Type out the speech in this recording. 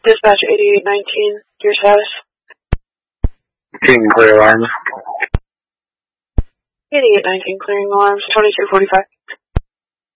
Dispatch 8819, your status? King clear alarms. 8819, clearing alarms, 2245.